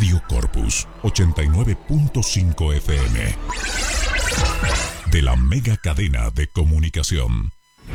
Radio Corpus 89.5 FM. De la mega cadena de comunicación.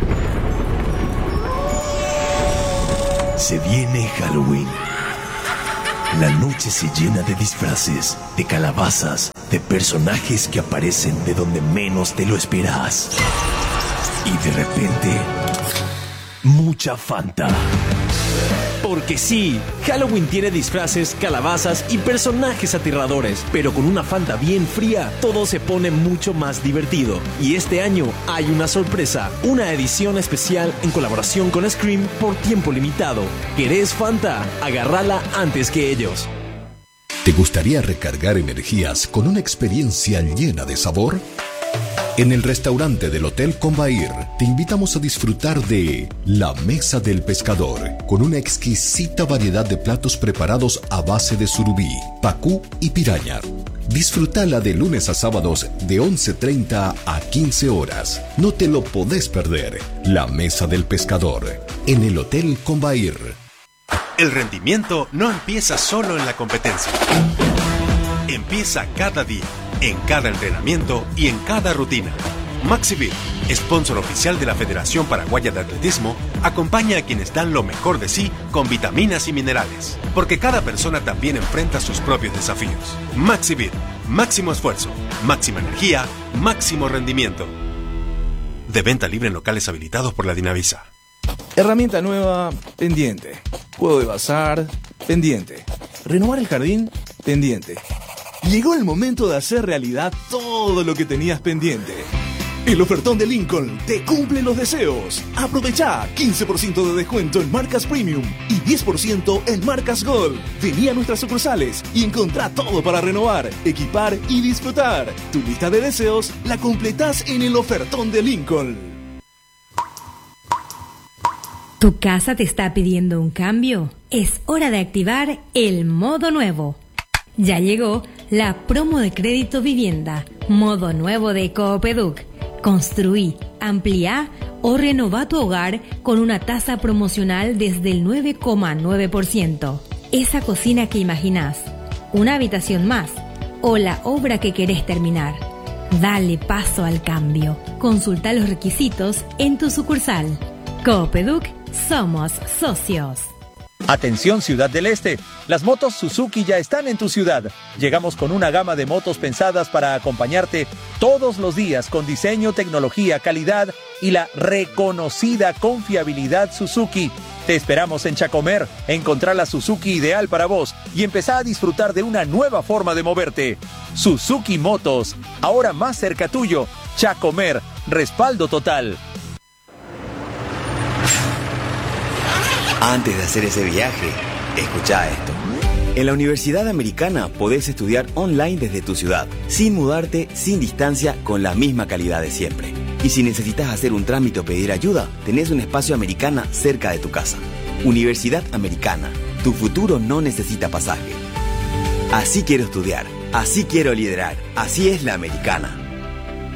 Se viene Halloween. La noche se llena de disfraces, de calabazas, de personajes que aparecen de donde menos te lo esperas. Y de repente, mucha Fanta. Porque sí, Halloween tiene disfraces, calabazas y personajes aterradores, pero con una Fanta bien fría, todo se pone mucho más divertido. Y este año hay una sorpresa, una edición especial en colaboración con Scream por tiempo limitado. ¿Querés Fanta? Agárrala antes que ellos. ¿Te gustaría recargar energías con una experiencia llena de sabor? En el restaurante del Hotel Combair te invitamos a disfrutar de La Mesa del Pescador, con una exquisita variedad de platos preparados a base de surubí, pacú y piraña. Disfrutala de lunes a sábados de 11:30 a 15 horas. No te lo podés perder. La Mesa del Pescador, en el Hotel Combair. El rendimiento no empieza solo en la competencia. Empieza cada día, en cada entrenamiento y en cada rutina. Maxivit, sponsor oficial de la Federación Paraguaya de Atletismo, acompaña a quienes dan lo mejor de sí con vitaminas y minerales, porque cada persona también enfrenta sus propios desafíos. Maxivit, máximo esfuerzo, máxima energía, máximo rendimiento. De venta libre en locales habilitados por la Dinavisa. Herramienta nueva, pendiente. Juego de bazar, pendiente. Renovar el jardín, pendiente. Llegó el momento de hacer realidad todo lo que tenías pendiente. El ofertón de Lincoln te cumple los deseos. Aprovechá 15% de descuento en marcas Premium y 10% en marcas Gold. Vení a nuestras sucursales y encontrá todo para renovar, equipar y disfrutar. Tu lista de deseos la completás en el ofertón de Lincoln. ¿Tu casa te está pidiendo un cambio? Es hora de activar el modo nuevo. Ya llegó la promo de crédito vivienda, modo nuevo de Coopeduc. Construí, ampliá o renová tu hogar con una tasa promocional desde el 9,9%. Esa cocina que imaginás, una habitación más o la obra que querés terminar. Dale paso al cambio. Consulta los requisitos en tu sucursal. Coopeduc, somos socios. Atención Ciudad del Este, las motos Suzuki ya están en tu ciudad. Llegamos con una gama de motos pensadas para acompañarte todos los días con diseño, tecnología, calidad y la reconocida confiabilidad Suzuki. Te esperamos en Chacomer, encontrar la Suzuki ideal para vos y empezar a disfrutar de una nueva forma de moverte. Suzuki Motos, ahora más cerca tuyo. Chacomer, respaldo total. Antes de hacer ese viaje, escuchá esto. En la Universidad Americana podés estudiar online desde tu ciudad, sin mudarte, sin distancia, con la misma calidad de siempre. Y si necesitas hacer un trámite o pedir ayuda, tenés un espacio Americana cerca de tu casa. Universidad Americana, tu futuro no necesita pasaje. Así quiero estudiar, así quiero liderar, así es la Americana.